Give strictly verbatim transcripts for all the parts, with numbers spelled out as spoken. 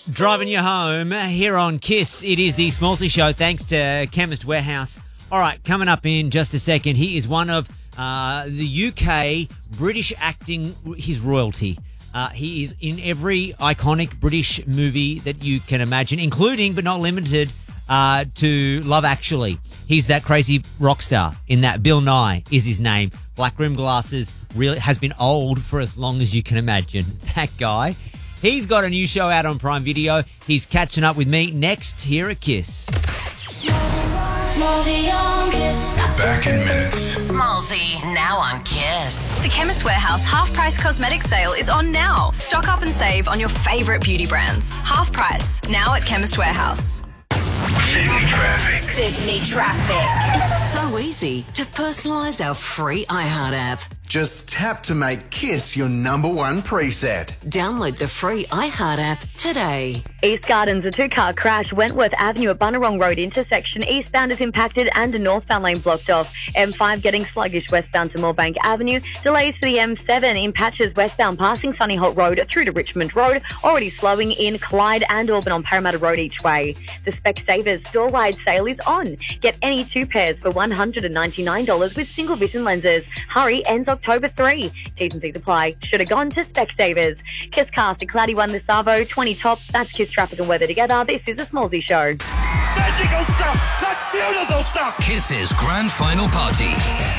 Driving you home here on Kiss. It is the Smallsy Show, thanks to Chemist Warehouse. All right, coming up in just a second, he is one of uh, the U K British acting, his royalty. Uh, he is in every iconic British movie that you can imagine, including, but not limited, uh, to Love Actually. He's that crazy rock star in that. Bill Nye is his name. Black rim glasses, really has been old for as long as you can imagine. That guy. He's got a new show out on Prime Video. He's catching up with me next here at Kiss. Smallsy on Kiss. We're back in minutes. Smallsy, now on Kiss. The Chemist Warehouse half-price cosmetic sale is on now. Stock up and save on your favourite beauty brands. Half price, now at Chemist Warehouse. Sydney traffic. Sydney traffic. It's so easy to personalise our free iHeart app. Just tap to make Kiss your number one preset. Download the free iHeart app today. East Gardens, a two-car crash. Wentworth Avenue at Bunnerong Road intersection. Eastbound is impacted and a northbound lane blocked off. M five getting sluggish westbound to Moorebank Avenue. Delays for the M seven in patches westbound passing Sunny Holt Road through to Richmond Road. Already slowing in Clyde and Auburn on Parramatta Road each way. The Specsavers store-wide sale is on. Get any two pairs for one hundred ninety-nine dollars with single vision lenses. Hurry, ends October third. T's and C's apply. Should have gone to Specsavers. Kiss cast a cloudy one this Arvo. twenty tops. That's Kiss traffic and weather together. This is a Smallsy Show. Magical stuff! That's beautiful stuff! Kiss's grand final party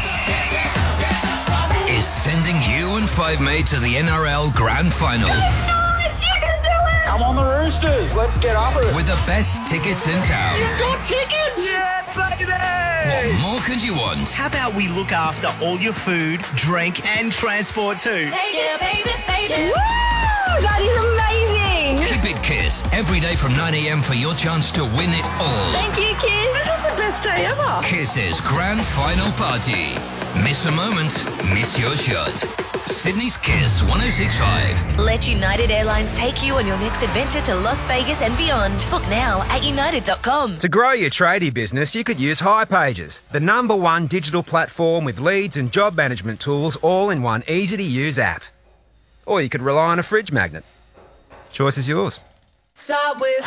is sending you and Five Mate to the N R L Grand Final. Come on the Roosters, let's get up it. With the best tickets in town. You've got tickets? Yeah, baby! What more could you want? How about we look after all your food, drink and transport too? Take it, baby, baby. Woo! That is amazing! Keep it Kiss every day from nine a.m. for your chance to win it all. Thank you, Kiss. This is the best day ever. Kiss's grand final party. Miss a moment, miss your shot. Sydney's Kiss one oh six point five. Let United Airlines take you on your next adventure to Las Vegas and beyond. Book now at united dot com. To grow your tradie business, you could use hipages, the number one digital platform with leads and job management tools all in one easy-to-use app. Or you could rely on a fridge magnet. Choice is yours. Start with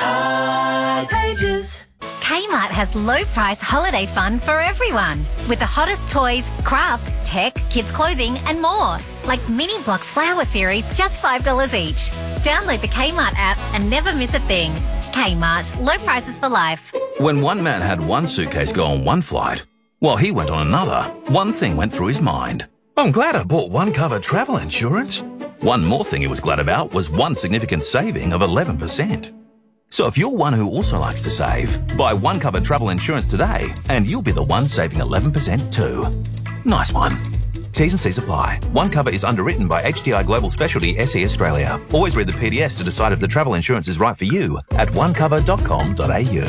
hipages. Kmart has low-price holiday fun for everyone. With the hottest toys, craft, tech, kids' clothing and more. Like Mini Blocks Flower Series, just five dollars each. Download the Kmart app and never miss a thing. Kmart, low prices for life. When one man had one suitcase go on one flight, while he went on another, one thing went through his mind. I'm glad I bought one cover travel insurance. One more thing he was glad about was one significant saving of eleven percent. So if you're one who also likes to save, buy one cover travel insurance today and you'll be the one saving eleven percent too. Nice one. T's and C's apply. One cover is underwritten by H D I Global Specialty S E Australia. Always read the P D S to decide if the travel insurance is right for you at one cover dot com dot a u.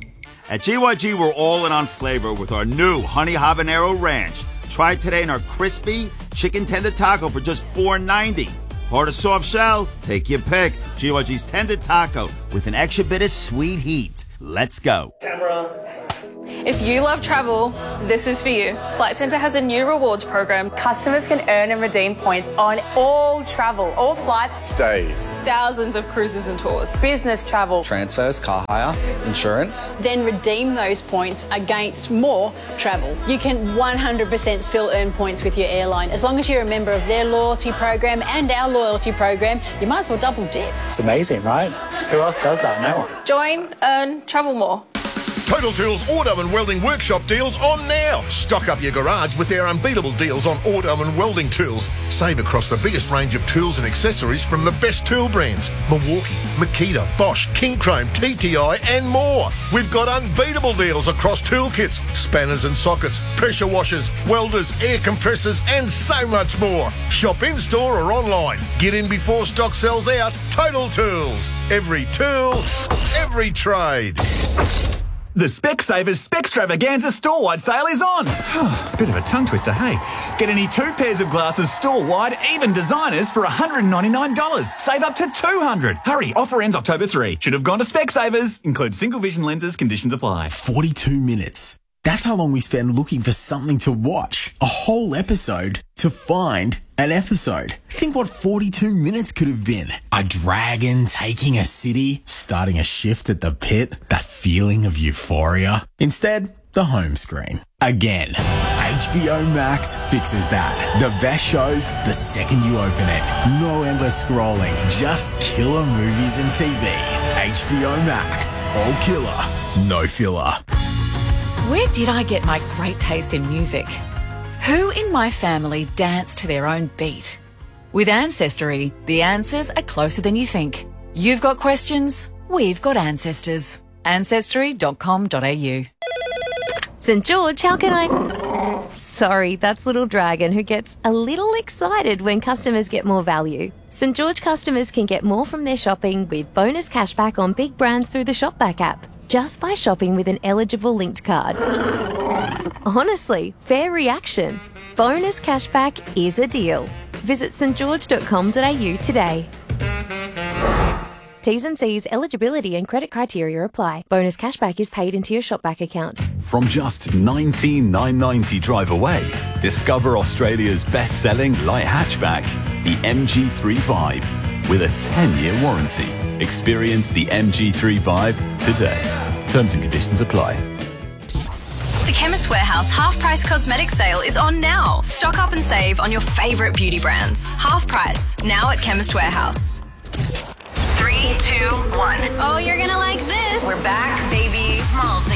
At G Y G, we're all in on flavor with our new Honey Habanero Ranch. Try it today in our crispy chicken tender taco for just four ninety. Hard or soft shell? Take your pick. G Y G's tender taco with an extra bit of sweet heat. Let's go. Camera. If you love travel, this is for you. Flight Centre has a new rewards program. Customers can earn and redeem points on all travel, all flights, Stays. Thousands of cruises and tours. business travel, transfers, car hire, insurance. Then redeem those points against more travel. You can one hundred percent still earn points with your airline. As long as you're a member of their loyalty program and our loyalty program, you might as well double dip. It's amazing, right? Who else does that? No one. Join, earn, travel more. Total Tools Auto and Welding Workshop deals on now. Stock up your garage with their unbeatable deals on auto and welding tools. Save across the biggest range of tools and accessories from the best tool brands. Milwaukee, Makita, Bosch, King Chrome, T T I and more. We've got unbeatable deals across toolkits, spanners and sockets, pressure washers, welders, air compressors and so much more. Shop in-store or online. Get in before stock sells out. Total Tools. Every tool, every trade. The Specsavers Spextravaganza store-wide sale is on. Bit of a tongue twister, hey? Get any two pairs of glasses store-wide, even designers, for one hundred ninety-nine dollars. Save up to two hundred dollars. Hurry, offer ends October third. Should have gone to Specsavers. Includes single vision lenses, conditions apply. forty-two minutes. That's how long we spend looking for something to watch. A whole episode to find an episode. Think what forty-two minutes could have been. A dragon taking a city, starting a shift at the pit, that feeling of euphoria. Instead, the home screen. Again, H B O Max fixes that. The best shows the second you open it. No endless scrolling, just killer movies and T V. H B O Max. All killer, no filler. Where did I get my great taste in music? Who in my family dance to their own beat? With Ancestry, the answers are closer than you think. You've got questions, we've got ancestors. ancestry dot com dot a u. St George, how can I... Sorry, that's Little Dragon, who gets a little excited when customers get more value. St George customers can get more from their shopping with bonus cashback on big brands through the Shopback app, just by shopping with an eligible linked card. Honestly, fair reaction. Bonus cashback is a deal. Visit st george dot com dot a u today. T's and C's, eligibility and credit criteria apply. Bonus cashback is paid into your Shopback account. From just nineteen thousand nine hundred ninety drive away, discover Australia's best-selling light hatchback, the M G thirty-five, with a ten-year warranty. Experience the M G thirty-five today. Terms and conditions apply. The Chemist Warehouse half-price cosmetic sale is on now. Stock up and save on your favourite beauty brands. Half price, now at Chemist Warehouse. Three, two, one. Oh, you're gonna like this. We're back, baby. Smallsy